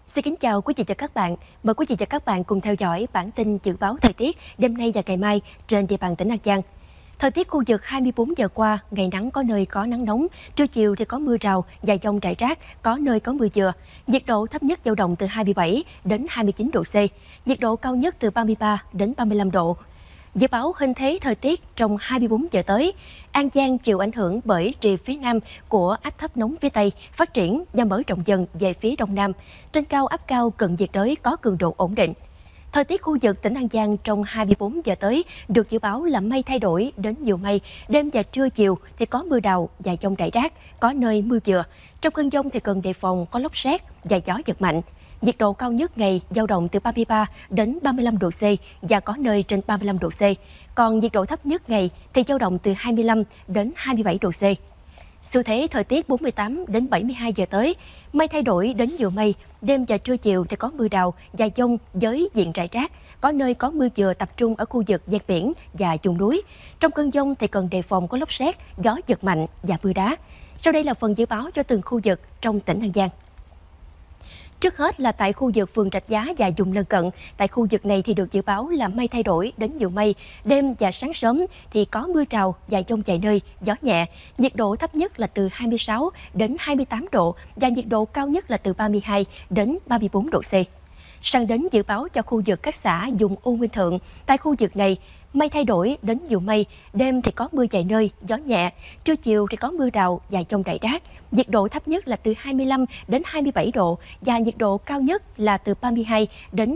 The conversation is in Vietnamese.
Xin kính chào quý vị và các bạn. Mời quý vị và các bạn cùng theo dõi bản tin dự báo thời tiết đêm nay và ngày mai trên địa bàn tỉnh An Giang. Thời tiết khu vực 24 giờ qua, ngày nắng có nơi có nắng nóng, trưa chiều thì có mưa rào, vài dông rải rác, có nơi có mưa vừa. Nhiệt độ thấp nhất dao động từ 27 đến 29 độ C, nhiệt độ cao nhất từ 33 đến 35 độ. Dự báo hình thế thời tiết trong 24 giờ tới, An Giang chịu ảnh hưởng bởi rìa phía nam của áp thấp nóng phía Tây phát triển và mở rộng dần về phía đông nam. Trên cao áp cao cận nhiệt đới có cường độ ổn định. Thời tiết khu vực tỉnh An Giang trong 24 giờ tới được dự báo là mây thay đổi đến nhiều mây, đêm và trưa chiều thì có mưa rào và dông rải rác, có nơi mưa vừa. Trong cơn dông thì cần đề phòng có lốc sét và gió giật mạnh. Nhiệt độ cao nhất ngày dao động từ 33 đến 35 độ C và có nơi trên 35 độ C. Còn nhiệt độ thấp nhất ngày thì dao động từ 25 đến 27 độ C. Xu thế thời tiết 48 đến 72 giờ tới, mây thay đổi đến nhiều mây, đêm và trưa chiều thì có mưa rào và dông với diện rải rác, có nơi có mưa vừa tập trung ở khu vực ven biển và vùng núi. Trong cơn dông thì cần đề phòng có lốc sét, gió giật mạnh và mưa đá. Sau đây là phần dự báo cho từng khu vực trong tỉnh An Giang. Trước hết là tại khu vực phường Rạch Giá và vùng lân cận. Tại khu vực này thì được dự báo là mây thay đổi đến nhiều mây. Đêm và sáng sớm thì có mưa rào và dông vài nơi, gió nhẹ. Nhiệt độ thấp nhất là từ 26 đến 28 độ và nhiệt độ cao nhất là từ 32 đến 34 độ C. Sang đến dự báo cho khu vực các xã vùng U Minh Thượng. Tại khu vực này, mây thay đổi đến nhiều mây, đêm thì có mưa vài nơi, gió nhẹ, trưa chiều thì có mưa rào và dông rải rác. Nhiệt độ thấp nhất là từ 25 đến 27 độ và nhiệt độ cao nhất là từ 32 đến